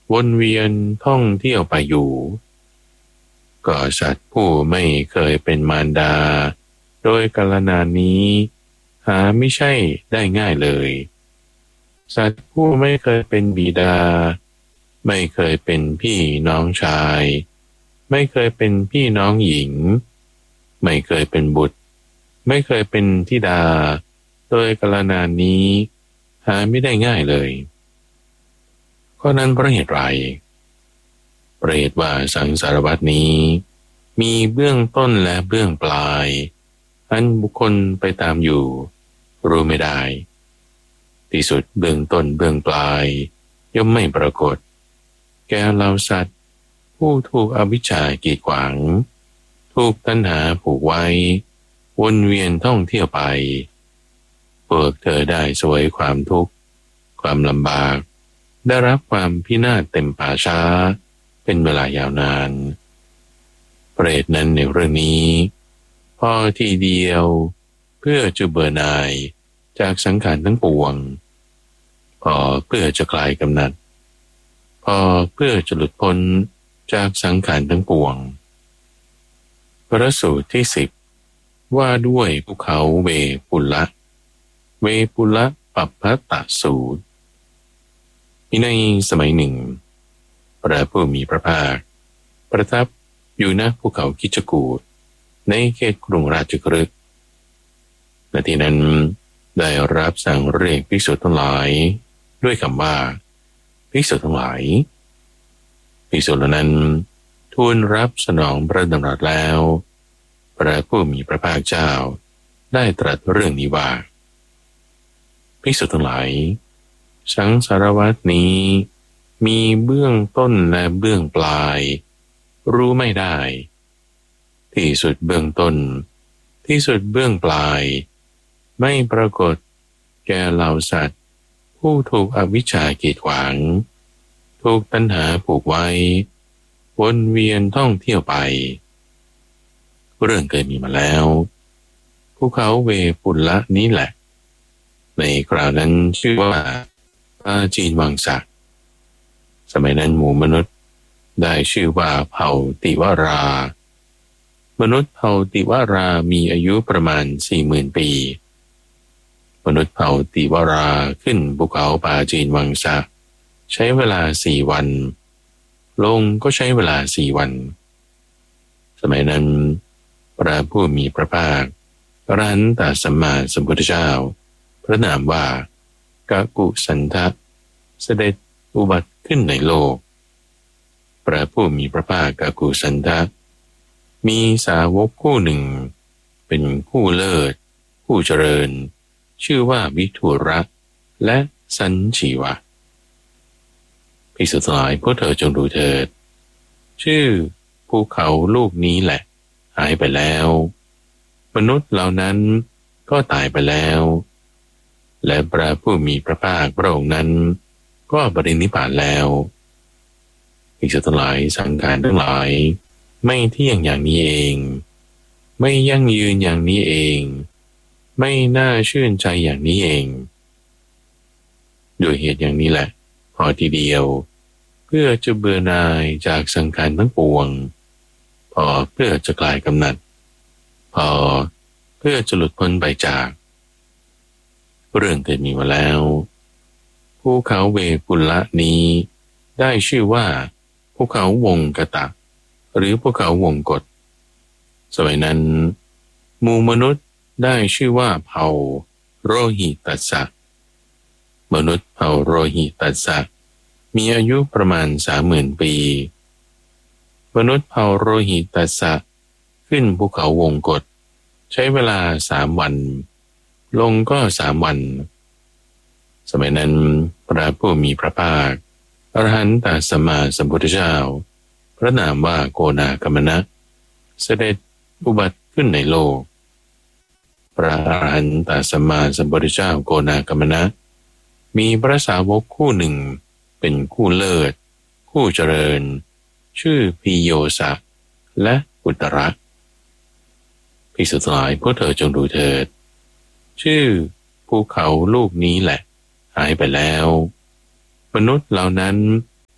วนเวียนท่องเที่ยวไปอยู่ก็สัตว์ผู้ไม่เคยเป็นมารดาโดยกาลนานนี้หาไม่ใช่ได้ง่ายเลยสัตว์ผู้ไม่เคยเป็นบิดาไม่เคยเป็นพี่น้องชายไม่เคยเป็นพี่น้องหญิงไม่เคยเป็นบุตรไม่เคยเป็นธิดาโดยกาลนานนี้หาไม่ได้ง่ายเลยข้อนั้นเพราะเหตุไรเพราะเหตุว่าสังสารวัฏนี้มีเบื้องต้นและเบื้องปลายอันบุคคลไปตามอยู่รู้ไม่ได้ที่สุดเบื้องต้นเบื้องปลายย่อมไม่ปรากฏแก่เหล่าสัตว์ผู้ถูกอวิชชากีดขวางถูกตัณหาผูกไว้วนเวียนท่องเที่ยวไปพวกเธอได้สวยความทุกข์ความลำบากได้รับความพินาศเต็มป่าช้าเป็นเวลายาวนานเปรตนั้นในเรื่องนี้พอทีเดียวเพื่อจะเบื่อหน่ายจากสังขารทั้งปวงพอเพื่อจะคลายกำหนัดพอเพื่อจะหลุดพ้นจากสังขารทั้งปวงพระสูตรที่10ว่าด้วยภูเขาเวปุละเวปุละปัปพตสูตรมีในสมัยหนึ่งพระผู้มีพระภาคประทับอยู่ณภูเขาคิชกูฏในเขตกรุงราชคฤห์ณที่นั้นได้รับสั่งเรียกภิกษุทั้งหลายด้วยคำว่าภิกษุทั้งหลายภิกษุเหล่านั้นทูลรับสนองพระดำรัสแล้วพระผู้มีพระภาคเจ้าได้ตรัสเรื่องนี้ว่าภิกษุทั้งหลายสังสารวัฏนี้มีเบื้องต้นและเบื้องปลายรู้ไม่ได้ที่สุดเบื้องต้นที่สุดเบื้องปลายไม่ปรากฏแก่เหล่าสัตว์ผู้ถูกอวิชชากีดขวางถูกตัณหาผูกไว้วนเวียนท่องเที่ยวไปเรื่องเคยมีมาแล้วภูเขาเวปุละนี้แหละในคราวนั้นชื่อว่าปาจีนวังสะสมัยนั้นหมู่มนุษย์ได้ชื่อว่าเผ่าติวารามนุษย์เผ่าติวารามีอายุประมาณ 40,000 ปีมนุษย์เผ่าติวาราขึ้นภูเขาปาจีนวังสะใช้เวลา4 วันลงก็ใช้เวลา4 วันสมัยนั้นพระผู้มีพระภาคอรหันตสัมมาสัมพุทธเจ้าพระนามว่ากากุสันทะเสด็จอุบัติขึ้นในโลกพระผู้มีพระภาคกากุสันทะมีสาวกคู่หนึ่งเป็นผู้เลิศผู้เจริญชื่อว่าวิทุระและสัญชีวะภิกษุทั้งหลายพวกเธอจงดูเถิดชื่อภูเขาลูกนี้แหละหายไปแล้วมนุษย์เหล่านั้นก็ตายไปแล้วและพระผู้มีพระภาคพระองค์นั้นก็ปรินิพพานแล้วภิกษุทั้งหลายสังขารทั้งหลายไม่เที่ยงอย่างนี้เองไม่ยั่งยืนอย่างนี้เองไม่น่าชื่นใจอย่างนี้เองด้วยเหตุอย่างนี้แหละพอทีเดียวเพื่อจะเบื่อหน่ายจากสังขารทั้งปวงพอเพื่อจะคลายกำหนัดพอเพื่อจะหลุดพ้นไปจากเรื่องเคยมีมาแล้วภูเขาเวปุละนี้ได้ชื่อว่าภูเขาวงกตะหรือภูเขาวงกฏสมัยนั้นหมู่มนุษย์ได้ชื่อว่าเผ่าโรหิตัสสะมนุษย์เผ่าโรหิตัสสะมีอายุประมาณ 30,000 ปีมนุษย์เผ่าโรหิตัสสะขึ้นภูเขาวงกฏใช้เวลา3 วันลงก็3 วันสมัยนั้นพระผู้มีพระภาคอรหันตสัมมาสัมพุทธเจ้าพระนามว่าโกนากัมมนะเสด็จอุบัติขึ้นในโลกพระอรหันตสัมมาสัมพุทธเจ้าโกนากัมมนะมีพระสาวกคู่หนึ่งเป็นคู่เลิศคู่เจริญชื่อพิโยสะและอุตระภิกษุทั้งหลายพวกเธอจงดูเถิดชื่อภูเขาลูกนี้แหละหายไปแล้วมนุษย์เหล่านั้น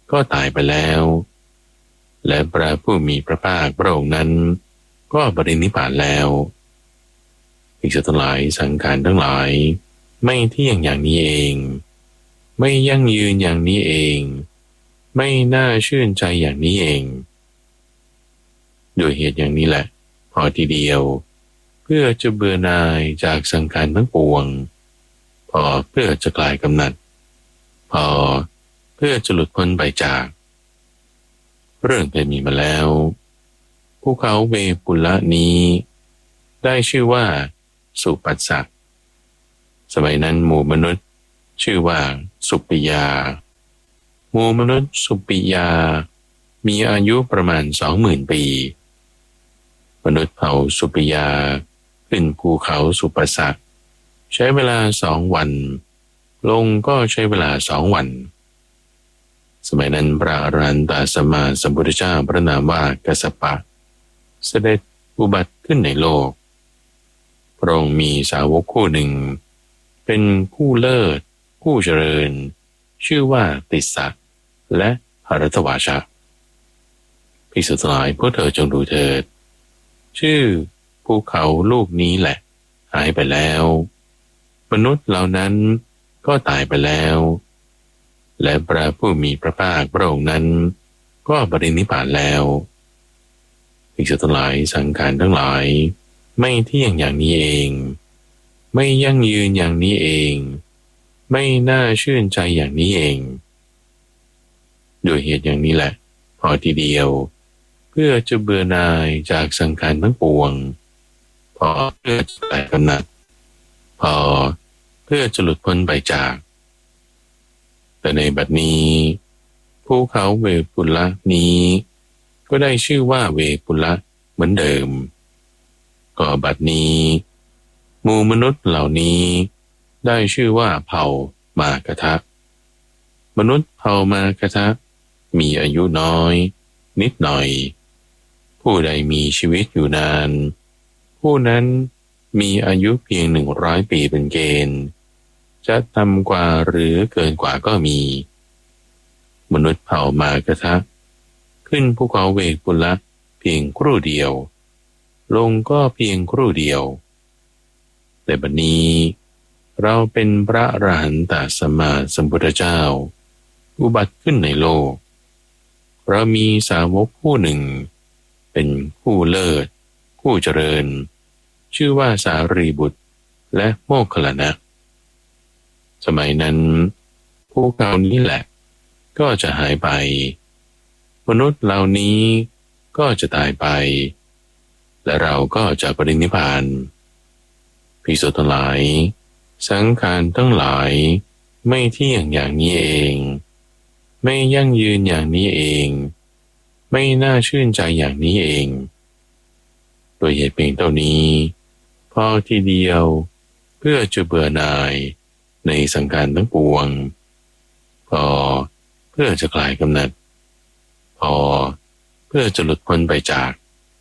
ก็ตายไปแล้วและพระผู้มีพระภาคพระองค์นั้นก็ปรินิพพานแล้วภิกษุทั้งหลายสังขารทั้งหลายไม่เที่ยงอย่างนี้เองไม่ยั่งยืนอย่างนี้เองไม่น่าชื่นใจอย่างนี้เองโดยเหตุอย่างนี้แหละพอทีเดียวเพื่อจะเบื่อหน่ายจากสังขารทั้งปวงพอเพื่อจะคลายกำหนัดพอเพื่อจะหลุดพ้นไปจากเรื่องเคยมีมาแล้วภูเขาเวปุละนี้ได้ชื่อว่าสุปัสสะสมัยนั้นหมู่มนุษย์ชื่อว่าสุปิยาหมู่มนุษย์สุปิยามีอายุประมาณ 20,000 ปีมนุษย์เผ่าสุปิยาขึ้นภูเขาสุปัสสะใช้เวลา2 วันลงก็ใช้เวลา2 วันสมัยนั้นพระอรหันตสัมมาสัมพุทธเจ้าพระนามว่ากัสสปะเสด็จอุบัติขึ้นในโลกพระองค์มีสาวกคู่หนึ่งเป็นผู้เลิศผู้เจริญชื่อว่าติสสะและหรทวาชะภิกษุทั้งหลายพวกเธอจงดูเถิดชื่อภูเขาลูกนี้แหละหายไปแล้วมนุษย์เหล่านั้นก็ตายไปแล้วและพระผู้มีพระภาคพระองค์นั้นก็ปรินิพพานแล้วภิกษุทั้งหลายสังขารทั้งหลายไม่เที่ยงอย่างนี้เองไม่ยั่งยืนอย่างนี้เองไม่น่าชื่นใจอย่างนี้เองโดยเหตุอย่างนี้แหละพอทีเดียวเพื่อจะเบื่อหน่ายจากสังขารทั้งปวงพอเพื่อจะคลายกำหนัดพอเพื่อจะหลุดพ้นไปจากแต่ในบัดนี้ภูเขาเวปุละนี้ก็ได้ชื่อว่าเวปุละเหมือนเดิมก็บัดนี้หมู่มนุษย์เหล่านี้ได้ชื่อว่าเผ่ามากทะมนุษย์เผ่ามากทะมีอายุน้อยนิดหน่อยผู้ใดมีชีวิตอยู่นานผู้นั้นมีอายุเพียง100 ปีเป็นเกณฑ์จะต่ำกว่าหรือเกินกว่าก็มีมนุษย์เผ่ามากทะขึ้นภูเขาเวปุละเพียงครู่เดียวลงก็เพียงครู่เดียวแต่บัดนี้เราเป็นพระอรหันตสัมมาสัมพุทธเจ้าอุบัติขึ้นในโลกเรามีสาวกผู้หนึ่งเป็นผู้เลิศผู้เจริญชื่อว่าสารีบุตรและโมคคัลลานะสมัยนั้นภูเขานี้แหละก็จะหายไปมนุษย์เหล่านี้ก็จะตายไปและเราก็จะปรินิพพานภิกษุทั้งหลายสังขารทั้งหลายไม่เที่ยงอย่างนี้เองไม่ยั่งยืนอย่างนี้เองไม่น่าชื่นใจอย่างนี้เองโดยเหตุเพียงเท่านี้พอทีเดียวเพื่อจะเบื่อหน่ายในสังขารทั้งปวงพอเพื่อจะคลายกำหนัดพอเพื่อจะหลุดพ้นไปจาก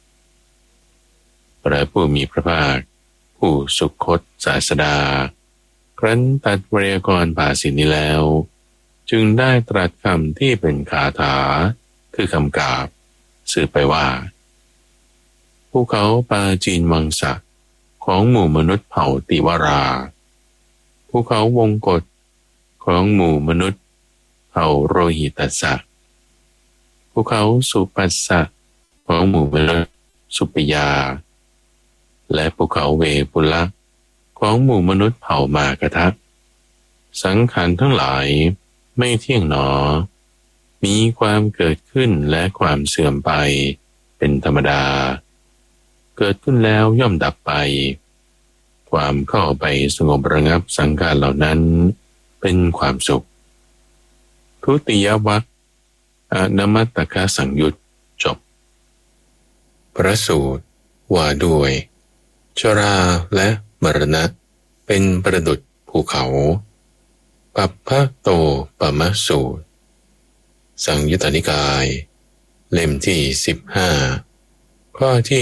พระผู้มีพระภาคผู้สุคตศาสดาครั้นตัดไวยากรณ์ภาษิตนี้แล้วจึงได้ตรัสคำที่เป็นคาถาคือคำกาบสื่อไปว่าภูเขาปาจีนวังสะของหมู่มนุษย์เผ่าติวราภูเขาวงกฏของหมู่มนุษย์เผ่าโรหิตัสสะภูเขาสุปัสสะของหมู่มนุษย์สุปิยาและภูเขาเวปุละของหมู่มนุษย์เผ่ามากทะสังขารทั้งหลายไม่เที่ยงหนอมีความเกิดขึ้นและความเสื่อมไปเป็นธรรมดาเกิดขึ้นแล้วย่อมดับไปความเข้าไปสงบระงับสังขารเหล่านั้นเป็นความสุขทุติยวรรคอนมัตตคสังยุตจบพระสูตรว่าด้วยชราและมรณะเป็นประดุจภูเขาปัปพะโตปมสูตรสังยุตตนิกายเล่มที่15ข้อที่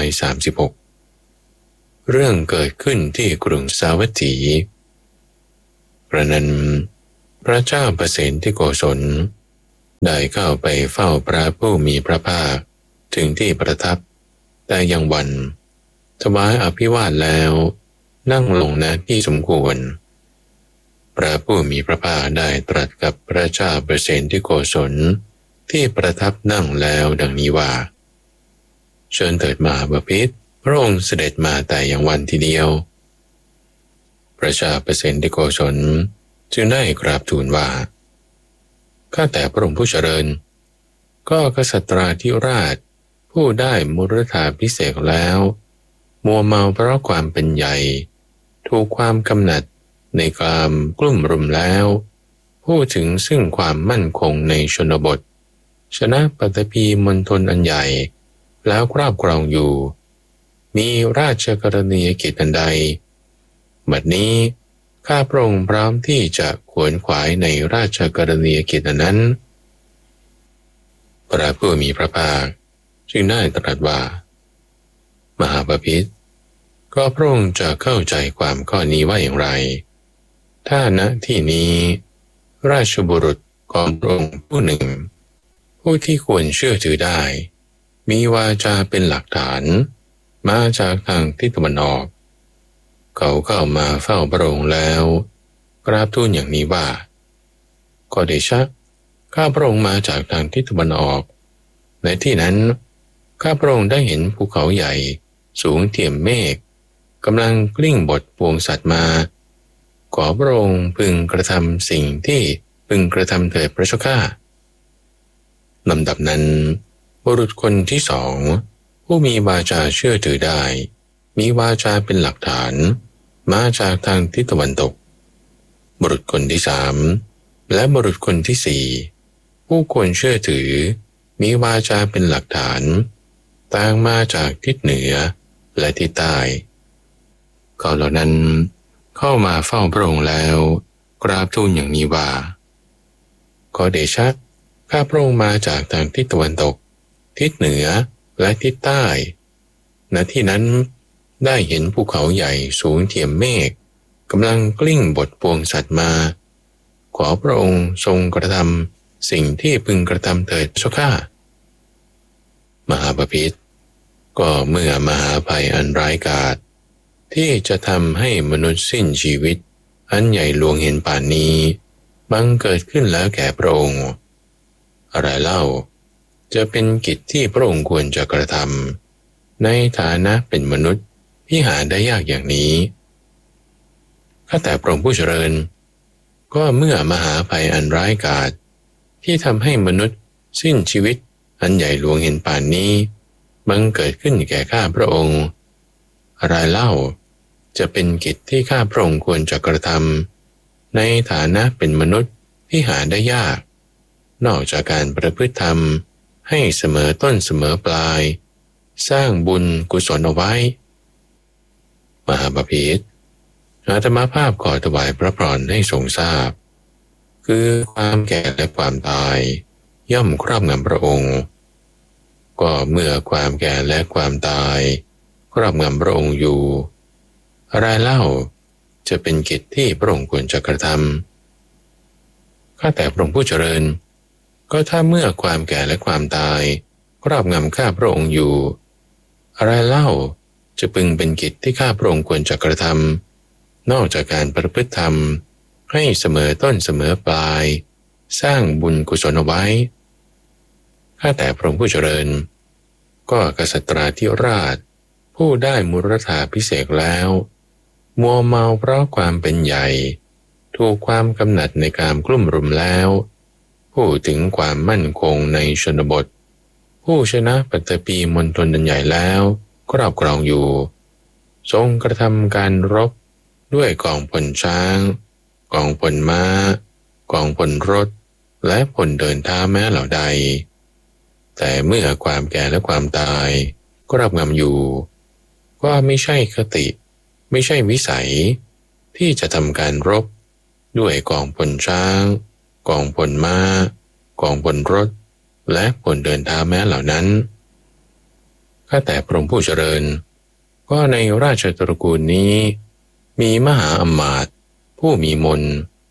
136เรื่องเกิดขึ้นที่กรุงสาวัตถีกระนั้นพระเจ้าประเสนที่โกศลได้เข้าไปเฝ้าพระผู้มีพระภาคถึงที่ประทับแต่ยังวันถวายอภิวาทแล้วนั่งลงณที่สมควรพระผู้มีพระภาคได้ตรัสกับพระเจ้าเปรตที่โกศลที่ประทับนั่งแล้วดังนี้ว่าเชิญเถิดมหาบพิตรพระองค์เสด็จมาแต่อย่างวันทีเดียวพระเจ้าเปรตที่โกศลจึงได้กราบทูลว่าข้าแต่พระองค์ผู้เจริญก็กษัตราธิราชผู้ได้มุรธาภิเษกแล้วมัวเมาเพราะความเป็นใหญ่ถูกความกำหนัดในความกลุ่มรุมแล้วพูดถึงซึ่งความมั่นคงในชนบทชนะปัตภีมณฑลอันใหญ่แล้วครอบครองอยู่มีราชกรณียกิจอันใดบัดนี้ข้าพระองค์พร้อมที่จะขวนขวายในราชกรณียกิจนั้นพระผู้มีพระภาคจึงได้ตรัสว่ามหาบพิตรก็พระองค์จะเข้าใจความข้อนี้ว่าอย่างไรถ้าณที่นี้ราชบุรุษของพระองค์ผู้หนึ่งผู้ที่ควรเชื่อถือได้มีวาจาเป็นหลักฐานมาจากทางทิศตะวันออกเขาเข้ามาเฝ้าพระองค์แล้วกราบทูลอย่างนี้ว่าขอเดชะข้าพระองค์มาจากทางทิศตะวันออกในที่นั้นข้าพระองค์ได้เห็นภูเขาใหญ่สูงเทียมเมฆกำลังกลิ้งบทปวงสัตว์มาขอพระองค์พึงกระทำสิ่งที่พึงกระทำเถิดพระเจ้าข้าลำดับนั้นบุรุษคนที่สองผู้มีวาจาเชื่อถือได้มีวาจาเป็นหลักฐานมาจากทางทิศตะวันตกบุรุษคนที่สามและบุรุษคนที่สี่ผู้ควรเชื่อถือมีวาจาเป็นหลักฐานต่างมาจากทิศเหนือและทิศใต้เขาเหล่านั้นเข้ามาเฝ้าพระองค์แล้วกราบทูลอย่างนี้ว่าขอเดชะข้าพระองค์มาจากทางทิศตะวันตกทิศเหนือและทิศใต้ณที่นั้นได้เห็นภูเขาใหญ่สูงเทียมเมฆกำลังกลิ้งบทปวงสัตว์มาขอพระองค์ทรงกระทำสิ่งที่พึงกระทำเถิดเจ้าข้ามหาบพิตรก็เมื่อมหาภัยอันร้ายกาจที่จะทำให้มนุษย์สิ้นชีวิตอันใหญ่หลวงเห็นป่านนี้บังเกิดขึ้นแล้วแก่พระองค์อะไรเล่าจะเป็นกิจที่พระองค์ควรจะกระทำในฐานะเป็นมนุษย์ที่หาได้ยากอย่างนี้ข้าแต่พระองค์ผู้เจริญก็เมื่อมหาภัยอันร้ายกาจที่ทำให้มนุษย์สิ้นชีวิตอันใหญ่หลวงเห็นป่านนี้บังเกิดขึ้นแก่ข้าพระองค์อะไรเล่าจะเป็นกิจที่ข้าพระองค์ควรจะกระทำในฐานะเป็นมนุษย์ที่หาได้ยากนอกจากการประพฤติธรรมให้เสมอต้นเสมอปลายสร้างบุญกุศลเอาไว้มหาบพิตรอาตมาภาพขอถวายพระพรให้ทรงทราบคือความแก่และความตายย่อมครอบงำพระองค์ก็เมื่อความแก่และความตายครอบงำพระองค์อยู่อะไรเล่าจะเป็นกิจที่พระองค์ควรจะกระทำข้าแต่พระองค์ผู้เจริญก็ถ้าเมื่อความแก่และความตายครอบงำข้าพระองค์อยู่อะไรเล่าจะพึงเป็นกิจที่ข้าพระองค์ควรจะกระทำนอกจากการประพฤติธรรมให้เสมอต้นเสมอปลายสร้างบุญกุศลเอาไว้ข้าแต่พระองค์ผู้เจริญก็กษัตราธิราชผู้ได้มุรธาภิเษกแล้วมัวเมาเพราะความเป็นใหญ่ถูกความกำหนัดในการกลุ่มรุมแล้วพูดถึงความมั่นคงในชนบทผู้ชนะปัตภีมณฑลอันใหญ่แล้วครอบครองอยู่ทรงกระทำการรบด้วยกองพลช้างกองพลม้ากองพลรถและพลเดินเท้าแม้เหล่าใดแต่เมื่อความแก่และความตายครอบงำอยู่ก็ไม่ใช่คติไม่ใช่วิสัยที่จะทำการรบด้วยกองพลช้างกองพลม้ากองพลรถและพลเดินเท้าแม้เหล่านั้นข้าแต่พระองค์ผู้เจริญก็ในราชตระกูลนี้มีมหาอมาตย์ผู้มีมนต์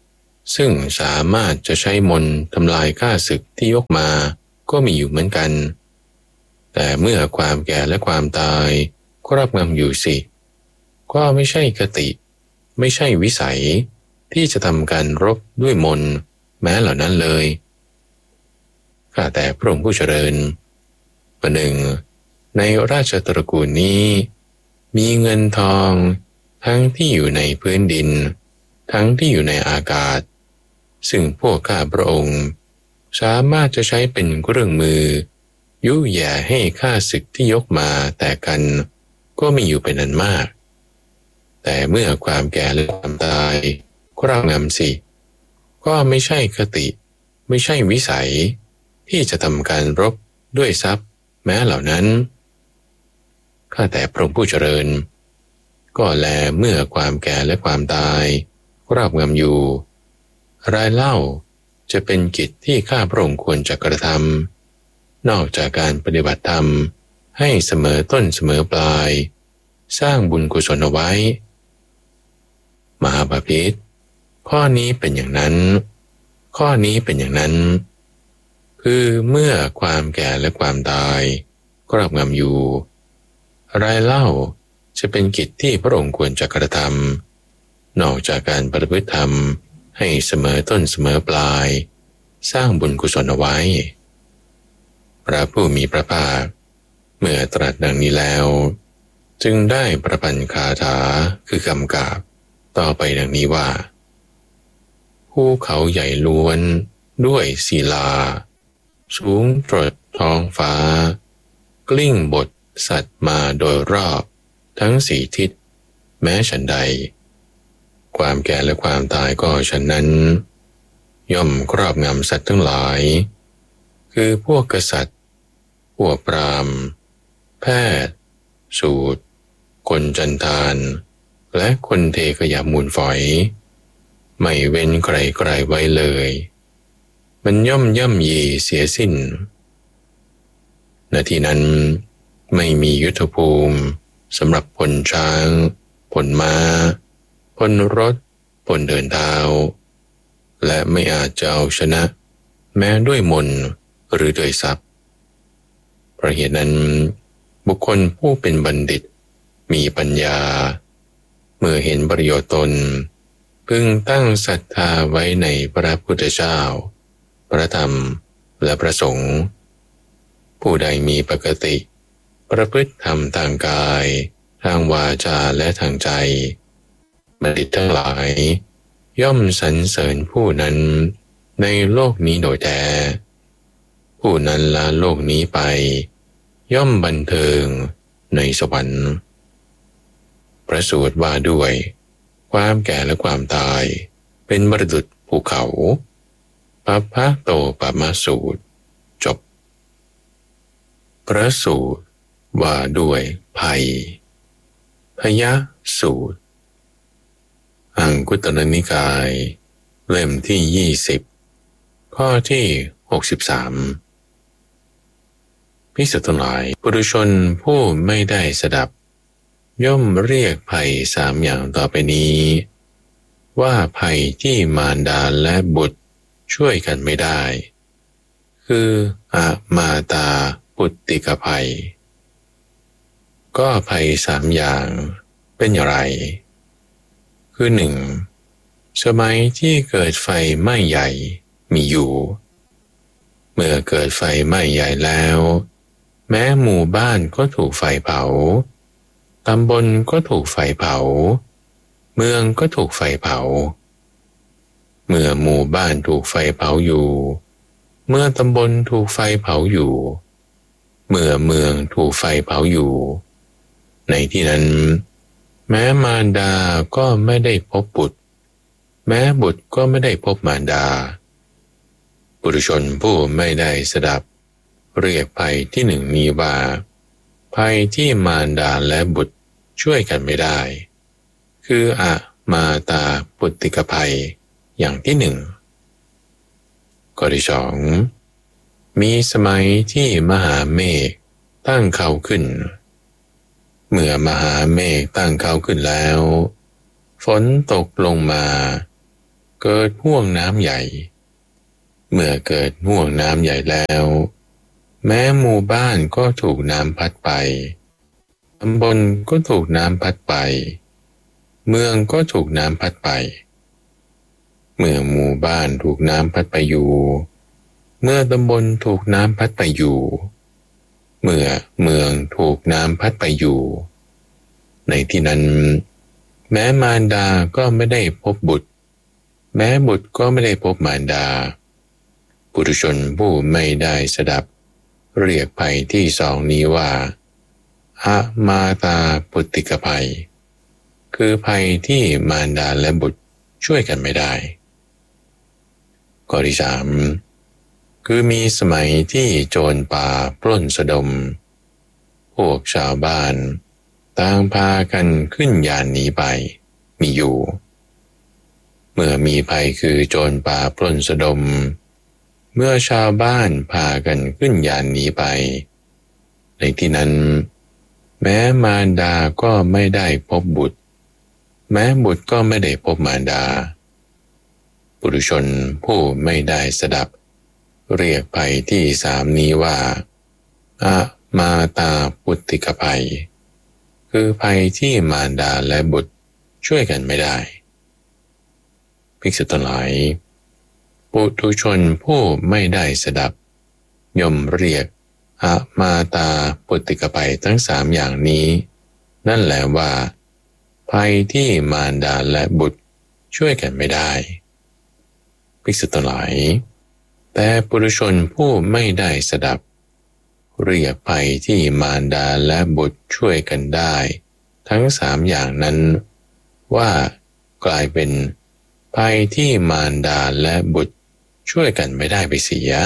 ซึ่งสามารถจะใช้มนต์ทำลายข้าศึกที่ยกมาก็มีอยู่เหมือนกันแต่เมื่อความแก่และความตายครอบงำอยู่สิก็ไม่ใช่คติไม่ใช่วิสัยที่จะทำการรบด้วยมนต์แม้เหล่านั้นเลยข้าแต่พระองค์ผู้เจริญประหนึ่งในราชตระกูลนี้มีเงินทองทั้งที่อยู่ในพื้นดินทั้งที่อยู่ในอากาศซึ่งพวกข้าพระองค์สามารถจะใช้เป็นเครื่องมือยุแย่ให้ข้าศึกที่ยกมาแต่กันก็มีอยู่เป็นอันมากแต่เมื่อความแก่และความตายครอบงำสิก็ไม่ใช่คติไม่ใช่วิสัยที่จะทำการรบด้วยทรัพย์แม้เหล่านั้นข้าแต่พระองค์ผู้เจริญก็แลเมื่อความแก่และความตายครอบงำอยู่รายเล่าจะเป็นกิจที่ข้าพระองค์ควรจะกระทำนอกจากการปฏิบัติธรรมให้เสมอต้นเสมอปลายสร้างบุญกุศลเอาไว้มหาบพิตรข้อนี้เป็นอย่างนั้นข้อนี้เป็นอย่างนั้นคือเมื่อความแก่และความตายครอบงำอยู่รายเล่าจะเป็นกิจที่พระองค์ควรจะกระทำนอกจากการปฏิบัติธรรมให้เสมอต้นเสมอปลายสร้างบุญกุศลเอาไว้พระผู้มีพระภาคเมื่อตรัสดังนี้แล้วจึงได้ประพันธ์คาถาคือกำกับต่อไปดังนี้ว่าภูเขาใหญ่ล้วนด้วยศิลาสูงตรดท้องฟ้ากลิ้งบทสัตว์มาโดยรอบทั้งสี่ทิศแม้ฉันใดความแก่และความตายก็ฉันนั้นย่อมครอบงำสัตว์ทั้งหลายคือพวกกษัตริย์พวกพราหมณ์แพทย์สูตรคนจันทานและคนเทขยะมูลฝอยไม่เว้นใครๆไว้เลยมันย่อมย่ำยีเสียสิ้นณที่นั้นไม่มียุทธภูมิสำหรับพลช้างพลม้าพลรถพลเดินเท้าและไม่อาจจะเอาชนะแม้ด้วยมนต์หรือด้วยทรัพย์เพราะเหตุนั้นบุคคลผู้เป็นบัณฑิตมีปัญญาเมื่อเห็นประโยชน์ตนพึงตั้งศรัทธาไว้ในพระพุทธเจ้าพระธรรมและพระสงฆ์ผู้ใดมีปกติประพฤติธรรมทางกายทางวาจาและทางใจบัณฑิตทั้งหลายย่อมสรรเสริญผู้นั้นในโลกนี้โดยแท้ผู้นั้นละโลกนี้ไปย่อมบันเทิงในสวรรค์พระสูตรว่าด้วยความแก่และความตายเป็นมรดุจภูเขาปัพพะโตปมสูตรจบพระสูตรว่าด้วยภัยพยสูตรอังคุตรนิกายเล่มที่20ข้อที่63ภิกษุทั้งหลายปุถุชนผู้ไม่ได้สดับย่อมเรียกภัย3อย่างต่อไปนี้ว่าภัยที่มารดาและบุตรช่วยกันไม่ได้คืออมาตาปุตติกภัยก็ภัย3อย่างเป็นอย่างไรคือ1สมัยที่เกิดไฟไหม้ใหญ่มีอยู่เมื่อเกิดไฟไหม้ใหญ่แล้วแม้หมู่บ้านก็ถูกไฟเผาตำบลก็ถูกไฟเผาเมืองก็ถูกไฟเผาเมื่อหมู่บ้านถูกไฟเผาอยู่เมื่อตำบลถูกไฟเผาอยู่เมื่อเมืองถูกไฟเผาอยู่ในที่นั้นแม้มารดาก็ไม่ได้พบบุตรแม้บุตรก็ไม่ได้พบมารดาปุถุชนผู้ไม่ได้สดับเรียกภัยที่หนึ่งนี้ว่าภัยที่มารดาและบุตรช่วยกันไม่ได้คืออมาตาปุตติกภัยอย่างที่หนึ่งข้อที่สองมีสมัยที่มหาเมฆตั้งเขาขึ้นเมื่อมหาเมฆตั้งเขาขึ้นแล้วฝนตกลงมาเกิดห่วงน้ำใหญ่เมื่อเกิดห่วงน้ำใหญ่แล้วแม้หมู่บ้านก็ถูกน้ำพัดไปตำบลก็ถูกน้ำพัดไปเมืองก็ถูกน้ำพัดไปเมื่อหมู่บ้านถูกน้ำพัดไปอยู่เมื่อตำบลถูกน้ำพัดไปอยู่เมื่อเมืองถูกน้ำพัดไปอยู่ในที่นั้นแม้มารดาก็ไม่ได้พบบุตรแม้บุตรก็ไม่ได้พบมารดาปุถุชนผู้ไม่ได้สดับเรียกภัยที่สองนี้ว่าอะมาตาปุตติกภัยคือภัยที่มารดาและบุตรช่วยกันไม่ได้ข้อที่สามคือมีสมัยที่โจรป่าปล้นสะดมพวกชาวบ้านต่างพากันขึ้นยานหนีไปมีอยู่เมื่อมีภัยคือโจรป่าปล้นสะดมเมื่อชาวบ้านพากันขึ้นยานหนีไปในที่นั้นแม้มารดาก็ไม่ได้พบบุตรแม้บุตรก็ไม่ได้พบมารดาปุถุชนผู้ไม่ได้สดับเรียกภัยที่สามนี้ว่าอะมาตาปุตติกภัยคือภัยที่มารดาและบุตรช่วยกันไม่ได้ภิกษุทั้งหลายปุถุชนผู้ไม่ได้สดับย่อมเรียกอะมาตาปุตติกภัยทั้งสามอย่างนี้นั่นแหละว่าภัยที่มารดาและบุตรช่วยกันไม่ได้ภิกษุทั้งหลายแต่ปุถุชนผู้ไม่ได้สดับเรียกภัยที่มารดาและบุตรช่วยกันได้ทั้งสามอย่างนั้นว่ากลายเป็นภัยที่มารดาและบุตรช่วยกันไม่ได้ไปเสีย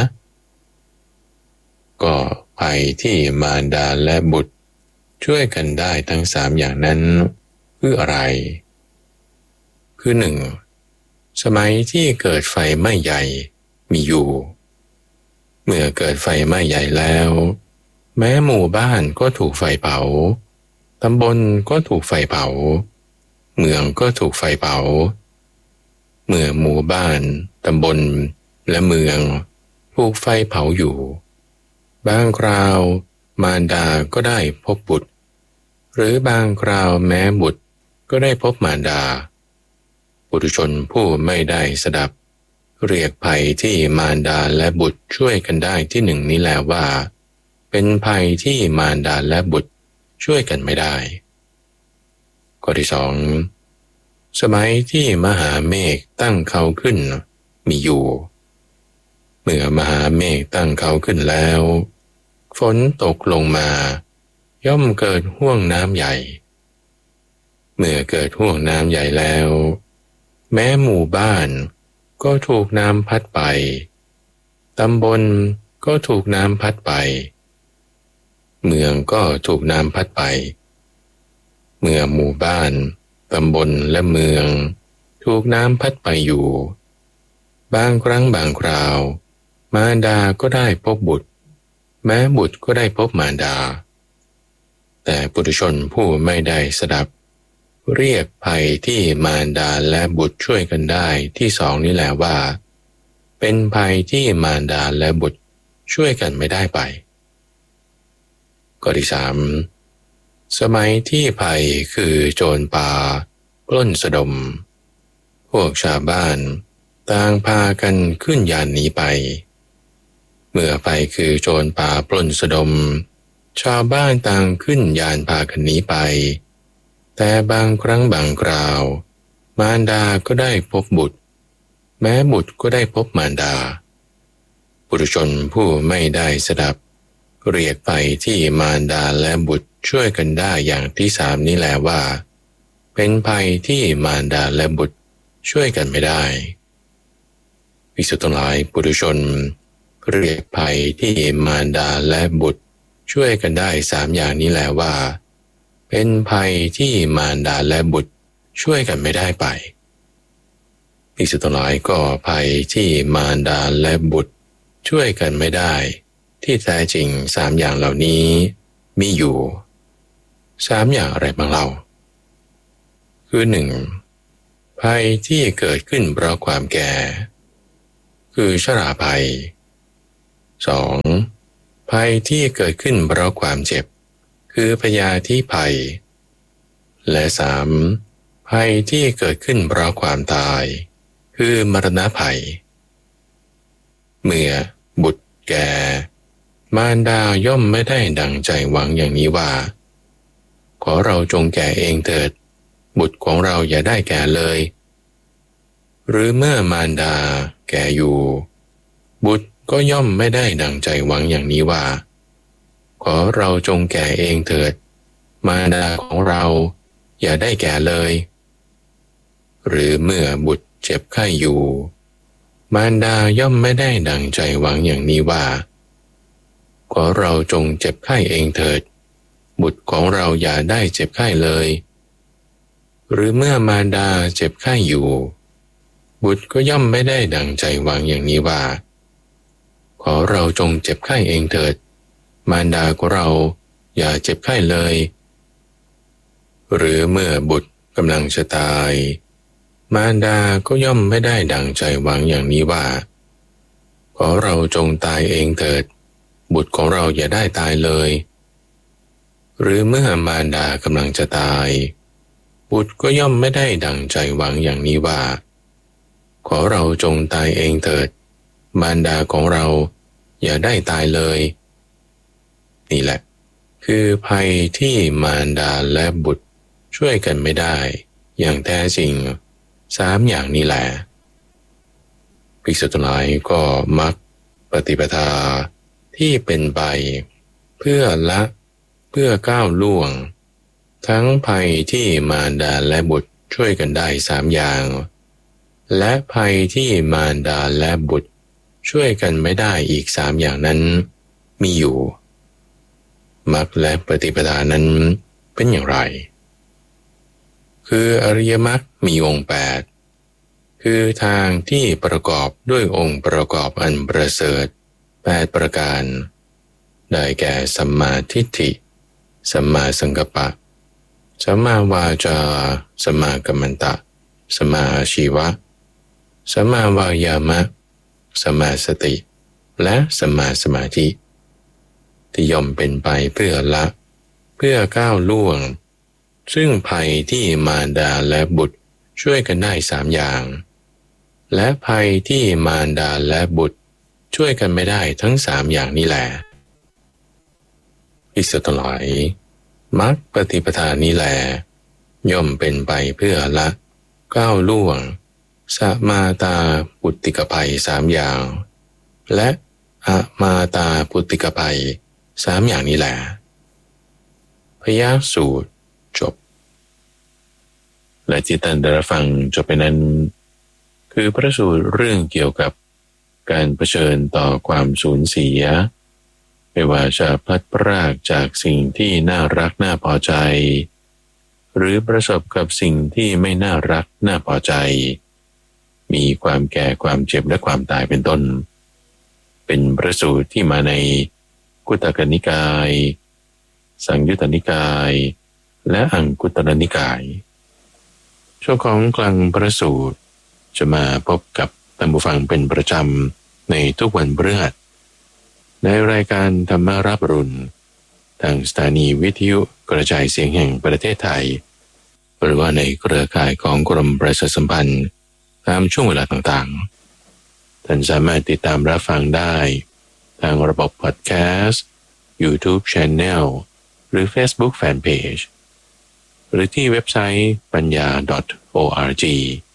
ก็ภัยที่มารดาและบุตรช่วยกันได้ทั้งสามอย่างนั้นคืออะไรคือหนึ่งสมัยที่เกิดไฟไหม้ใหญ่มีอยู่เมื่อเกิดไฟไหม้ใหญ่แล้วแม้หมู่บ้านก็ถูกไฟเผาตำบลก็ถูกไฟเผาเมืองก็ถูกไฟเผาเมื่อหมู่บ้านตำบลและเมืองถูกไฟเผาอยู่บางคราวมารดาก็ได้พบบุตรหรือบางคราวแม้บุตรก็ได้พบมารดาปุถุชนผู้ไม่ได้สดับเรียกภัยที่มารดาและบุตรช่วยกันได้ที่หนึ่งนี้แล้วว่าเป็นภัยที่มารดาและบุตรช่วยกันไม่ได้ข้อที่สองสมัยที่มหาเมฆตั้งเขาขึ้นมีอยู่เมื่อมหาเมฆตั้งเขาขึ้นแล้วฝนตกลงมาย่อมเกิดห่วงน้ำใหญ่เมื่อเกิดห่วงน้ำใหญ่แล้วแม้หมู่บ้านก็ถูกน้ำพัดไปตำบลก็ถูกน้ำพัดไปเมืองก็ถูกน้ำพัดไปเมื่อหมู่บ้านตำบลและเมืองถูกน้ำพัดไปอยู่บางครั้งบางคราวมารดาก็ได้พบบุตรแม้บุตรก็ได้พบมารดาแต่ปุถุชนผู้ไม่ได้สดับเรียกภัยที่มารดาและบุตรช่วยกันได้ที่สองนี้แหละว่าเป็นภัยที่มารดาและบุตรช่วยกันไม่ได้ไปข้อที่สามสมัยที่ภัยคือโจรป่าปล้นสะดมพวกชาวบ้านต่างพากันขึ้นยานหนีไปเมื่อภัยคือโจรป่าปล้นสะดมชาวบ้านต่างขึ้นยานพากันหนีไปแต่บางครั้งบางคราวมารดาก็ได้พบบุตรแม้บุตรก็ได้พบมารดาปุถุชนผู้ไม่ได้สดับเรียกไปที่มารดาและบุตรช่วยกันได้อย่างที่สามนี้แหละว่าเป็นภัยที่มารดาและบุตรช่วยกันไม่ได้ภิกษุทั้งหลายปุถุชนเรียกภัยที่มารดาและบุตรช่วยกันได้สามอย่างนี้แหละว่าเป็นภัยที่มารดาและบุตรช่วยกันไม่ได้ไปภิกษุทั้งหลายก็ภัยที่มารดาและบุตรช่วยกันไม่ได้ที่แท้จริงสามอย่างเหล่านี้มีอยู่สามอย่างอะไรบ้างเล่าคือหนึ่งภัยที่เกิดขึ้นเพราะความแก่คือชราภัย 2. ภัยที่เกิดขึ้นเพราะความเจ็บคือพยาธิภัยและ 3. ภัยที่เกิดขึ้นเพราะความตายคือมรณะภัยเมื่อบุตรแก่มารดาย่อมไม่ได้ดังใจหวังอย่างนี้ว่าขอเราจงแก่เองเถิดบุตรของเราอย่าได้แก่เลยหรือเมื่อมารดาแก่อยู่บุตรก็ย่อมไม่ได้ดังใจหวังอย่างนี้ว่าขอเราจงแก่เองเถิดมารดาของเราอย่าได้แก่เลยหรือเมื่อบุตรเจ็บไข้อยู่มารดาย่อมไม่ได้ดังใจหวังอย่างนี้ว่าขอเราจงเจ็บไข้เองเถิดบุตรของเราอย่าได้เจ็บไข้เลยหรือเมื่อมารดาเจ็บไข้อยู่บุตรก็ย่อมไม่ได้ดังใจหวังอย่างนี้ว่าขอเราจงเจ็บไข้เองเถิดมารดาของเราอย่าเจ็บไข้เลยหรือเมื่อบุตรกำลังจะตายมารดาก็ย่อมไม่ได้ดังใจหวังอย่างนี้ว่าขอเราจงตายเองเถิดบุตรของเราอย่าได้ตายเลยหรือเมื่อมารดากำลังจะตายบุตรก็ย่อมไม่ได้ดังใจหวังอย่างนี้ว่าขอเราจงตายเองเถิดมารดาของเราอย่าได้ตายเลยนี่แหละคือภัยที่มารดาและบุตรช่วยกันไม่ได้อย่างแท้จริง3อย่างนี้แหละภิกษุทั้งหลายก็มักปฏิปทาที่เป็นไปเพื่อละเพื่อก้าวล่วงทั้งภัยที่มารดาและบุตรช่วยกันได้3อย่างและภัยที่มารดาและบุตรช่วยกันไม่ได้อีก3อย่างนั้นมีอยู่มรรคและปฏิปทานั้นเป็นอย่างไรคืออริยมรรคมีองค์8คือทางที่ประกอบด้วยองค์ประกอบอันประเสริฐ8ประการได้แก่สัมมาทิฏฐิสัมมาสังกัปปะสัมมาวาจาสัมมากัมมันตะสัมมาอาชีวะสัมมาวายามะสัมมาสติและสัมมาสมาธิที่ย่อมเป็นไปเพื่อละเพื่อก้าวล่วงซึ่งภัยที่มารดาและบุตรช่วยกันได้3อย่างและภัยที่มารดาและบุตรช่วยกันไม่ได้ทั้ง3อย่างนี้แหละภิกษุทั้งหลายมรรคปฏิปทานี้แหละย่อมเป็นไปเพื่อละก้าวล่วงสมาตาปุตติกภัย3อย่างและอมาตาปุตติกภัย3อย่างนี้แหละพยสูตรจบและที่ท่านได้ฟังจบไปนั้นคือพระสูตรเรื่องเกี่ยวกับการเผชิญต่อความสูญเสียไม่ว่าจะพลัดพรากจากสิ่งที่น่ารักน่าพอใจหรือประสบกับสิ่งที่ไม่น่ารักน่าพอใจมีความแก่ความเจ็บและความตายเป็นต้นเป็นพระสูตรที่มาในกุตตกนิกายสังยุตตนิกายและอังคุตตรนิกายช่วงของกลางพระสูตรจะมาพบกับท่านผู้ฟังเป็นประจำในทุกวันพฤหัสในรายการธรรมารับรุณทางสถานีวิทยุกระจายเสียงแห่งประเทศไทยหรือว่าในเครือข่ายของกรมประชาสัมพันธ์ตามช่วงเวลาต่างๆท่านสามารถติดตามรับฟังได้ทางระบบพอดแคสต์ YouTube Channel หรือ Facebook Fanpage หรือที่เว็บไซต์ปัญญา .org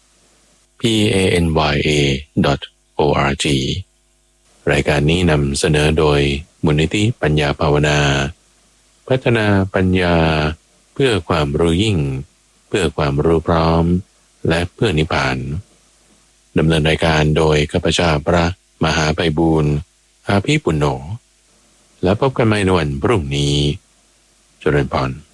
panya.org รายการนี้นำเสนอโดยมูลนิธิปัญญาภาวนาพัฒนาปัญญาเพื่อความรู้ยิ่งเพื่อความรู้พร้อมและเพื่อนิพพานดำเนินรายการโดยข้าพเจ้าพระมหาไพบูลย์อาภีปุณโญและพบกันใหม่ในวันพรุ่งนี้เจริญพร